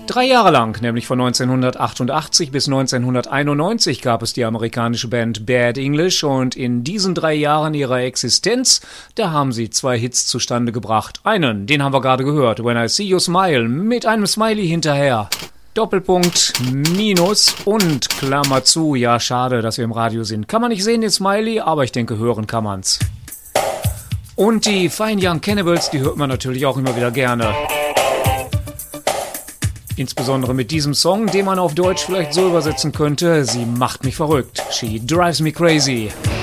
3 Jahre lang, nämlich von 1988 bis 1991, gab es die amerikanische Band Bad English und in diesen 3 Jahren ihrer Existenz, da haben sie 2 Hits zustande gebracht. Einen, den haben wir gerade gehört, When I See You Smile, mit einem Smiley hinterher. Doppelpunkt, Minus und Klammer zu. Ja, schade, dass wir im Radio sind. Kann man nicht sehen, den Smiley, aber ich denke, hören kann man's. Und die Fine Young Cannibals, die hört man natürlich auch immer wieder gerne. Insbesondere mit diesem Song, den man auf Deutsch vielleicht so übersetzen könnte: Sie macht mich verrückt. She drives me crazy.